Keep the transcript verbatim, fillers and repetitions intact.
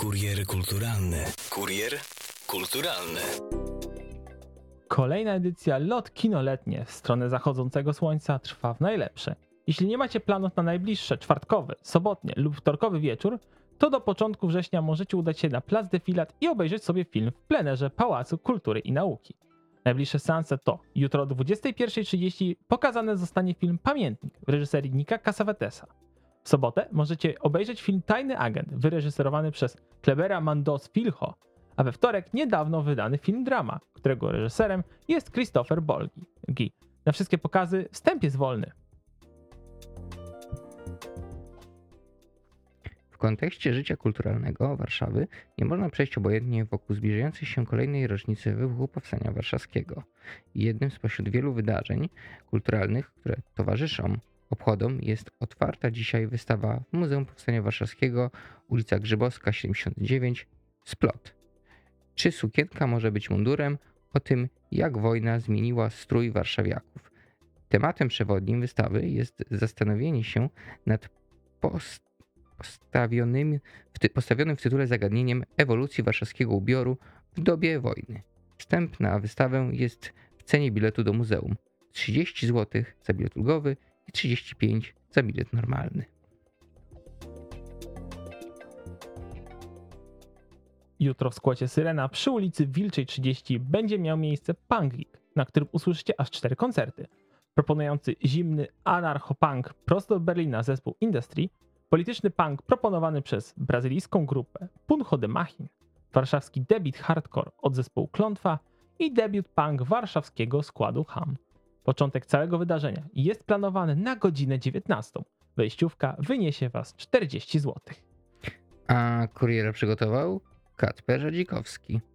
Kurier kulturalny. Kurier kulturalny. Kolejna edycja Lot Kinoletnie w stronę zachodzącego słońca trwa w najlepsze. Jeśli nie macie planów na najbliższe czwartkowy, sobotnie lub wtorkowy wieczór, to do początku września możecie udać się na Plac Defilat i obejrzeć sobie film w plenerze Pałacu Kultury i Nauki. Najbliższe seanse to jutro o dwudziestej pierwszej trzydzieści pokazany zostanie film Pamiętnik w reżyserii Nika Cassavetesa. W sobotę możecie obejrzeć film Tajny Agent wyreżyserowany przez Klebera Mandos Filho, a we wtorek niedawno wydany film Drama, którego reżyserem jest Christopher Bolgi. Na wszystkie pokazy wstęp jest wolny. W kontekście życia kulturalnego Warszawy nie można przejść obojętnie wokół zbliżającej się kolejnej rocznicy wybuchu Powstania Warszawskiego. Jednym spośród wielu wydarzeń kulturalnych, które towarzyszą obchodom, jest otwarta dzisiaj wystawa w Muzeum Powstania Warszawskiego, ulica Grzybowska siedemdziesiąt dziewięć, Splot. Czy sukienka może być mundurem? O tym, jak wojna zmieniła strój warszawiaków. Tematem przewodnim wystawy jest zastanowienie się nad post postawionym w, ty postawionym w tytule zagadnieniem ewolucji warszawskiego ubioru w dobie wojny. Wstęp na wystawę jest w cenie biletu do muzeum. trzydzieści złotych za bilet ulgowy i trzydzieści pięć za bilet normalny. Jutro w składzie Syrena przy ulicy Wilczej trzydzieści będzie miał miejsce Punk Geek, na którym usłyszycie aż cztery koncerty. Proponujący zimny anarcho-punk prosto od Berlina zespół Industry, polityczny punk proponowany przez brazylijską grupę Punho de Machin, warszawski debiut hardcore od zespołu Klątwa i debiut punk warszawskiego składu Ham. Początek całego wydarzenia jest planowany na godzinę dziewiętnastą. Wejściówka wyniesie was czterdzieści złotych. A kuriera przygotował Kacper Radzikowski.